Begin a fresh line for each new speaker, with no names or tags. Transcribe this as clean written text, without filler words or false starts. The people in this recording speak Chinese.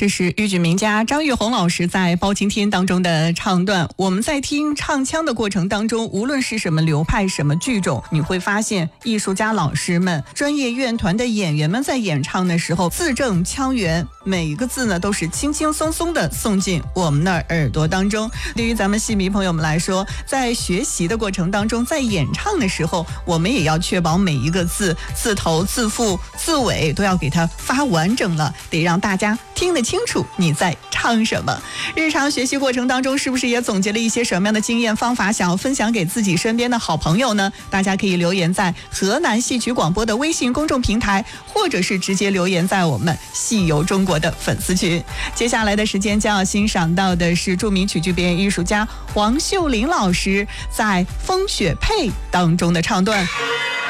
这是豫剧名家张玉红老师在《包青天》当中的唱段。我们在听唱腔的过程当中，无论是什么流派、什么剧种，你会发现艺术家老师们、专业乐团的演员们在演唱的时候，字正腔圆，每一个字呢都是轻轻松松的送进我们的耳朵当中。对于咱们戏迷朋友们来说，在学习的过程当中，在演唱的时候，我们也要确保每一个字、字头、字腹、字尾都要给它发完整了，得让大家听得清楚你在唱什么。日常学习过程当中，是不是也总结了一些什么样的经验方法，想要分享给自己身边的好朋友呢？大家可以留言在河南戏曲广播的微信公众平台，或者是直接留言在我们戏游中国的粉丝群。接下来的时间将要欣赏到的是著名曲剧表演艺术家王秀玲老师在《风雪配》当中的唱段。